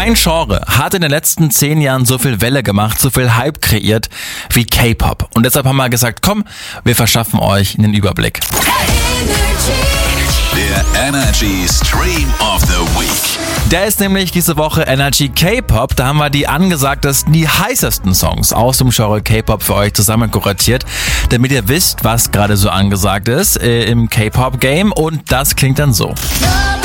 Kein Genre hat in den letzten 10 Jahren so viel Welle gemacht, so viel Hype kreiert wie K-Pop. Und deshalb haben wir gesagt, komm, wir verschaffen euch einen Überblick. Der Energy Stream of the Week. Der ist nämlich diese Woche Energy K-Pop. Da haben wir die angesagtesten, die heißesten Songs aus dem Genre K-Pop für euch zusammen kuratiert, damit ihr wisst, was gerade so angesagt ist im K-Pop-Game. Und das klingt dann so.